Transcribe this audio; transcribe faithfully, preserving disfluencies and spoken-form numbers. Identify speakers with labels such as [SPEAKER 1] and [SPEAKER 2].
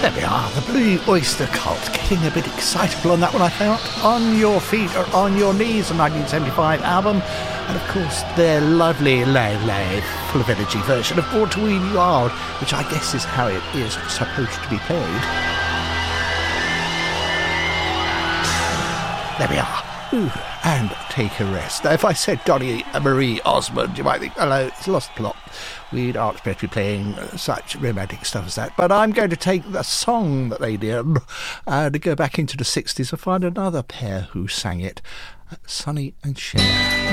[SPEAKER 1] There we are, the Blue Oyster Cult, getting a bit excitable on that one, I thought. On Your Feet or On Your Knees, a nineteen seventy-five album. And of course, their lovely, low, low, full of energy version of Born to Wheel You Are, which I guess is how it is supposed to be played. There we are. Ooh, and take a rest. Now, if I said Donny Marie Osmond, you might think, hello, it's lost plot. We aren't supposed to be playing such romantic stuff as that. But I'm going to take the song that they did and go back into the sixties and find another pair who sang it, Sonny and Cher.